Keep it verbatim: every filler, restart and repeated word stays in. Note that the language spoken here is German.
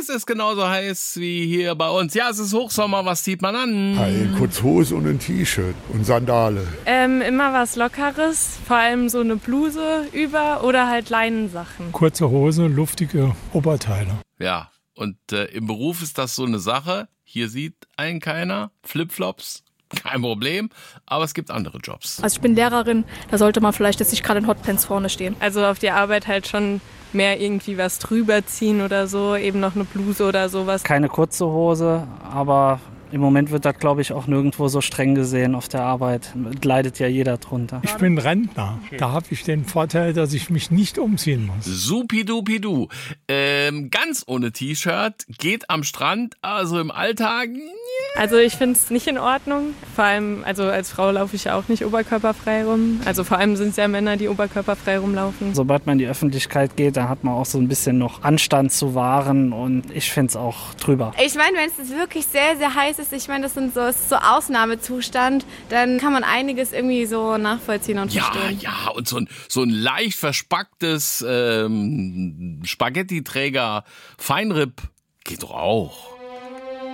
Paris ist genauso heiß wie hier bei uns. Ja, es ist Hochsommer, was zieht man an? Eine kurze Hose und ein T-Shirt und Sandale. Ähm, immer was Lockeres, vor allem so eine Bluse über oder halt Leinensachen. Kurze Hose, luftige Oberteile. Ja, und äh, im Beruf ist das so eine Sache. Hier sieht einen keiner. Flipflops, kein Problem. Aber es gibt andere Jobs. Also ich bin Lehrerin, da sollte man vielleicht jetzt nicht gerade in Hotpants vorne stehen. Also auf die Arbeit halt schon mehr irgendwie was drüber ziehen oder so, eben noch eine Bluse oder sowas. Keine kurze Hose, aber im Moment wird das, glaube ich, auch nirgendwo so streng gesehen auf der Arbeit. Leidet ja jeder drunter. Ich bin Rentner. Da habe ich den Vorteil, dass ich mich nicht umziehen muss. Supidupidu. Ähm, ganz ohne T-Shirt, geht am Strand, also im Alltag. Also ich finde es nicht in Ordnung. Vor allem, also als Frau laufe ich ja auch nicht oberkörperfrei rum. Also vor allem sind es ja Männer, die oberkörperfrei rumlaufen. Sobald man in die Öffentlichkeit geht, da hat man auch so ein bisschen noch Anstand zu wahren und ich finde es auch drüber. Ich meine, wenn es wirklich sehr, sehr heiß ist, ich meine, das sind so, es ist so Ausnahmezustand, dann kann man einiges irgendwie so nachvollziehen und Ja, verstehen. ja, und so ein, so ein leicht verspacktes ähm, Spaghetti-Träger Feinripp geht doch auch.